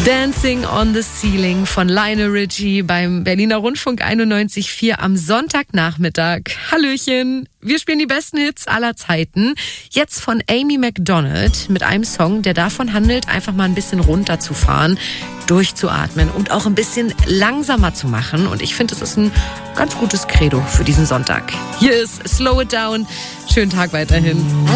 Dancing on the Ceiling von Lionel Richie beim Berliner Rundfunk 91.4 am Sonntagnachmittag. Hallöchen, wir spielen die besten Hits aller Zeiten. Jetzt von Amy Macdonald mit einem Song, der davon handelt, einfach mal ein bisschen runterzufahren, durchzuatmen und auch ein bisschen langsamer zu machen. Und ich finde, es ist ein ganz gutes Credo für diesen Sonntag. Hier ist Slow It Down. Schönen Tag weiterhin.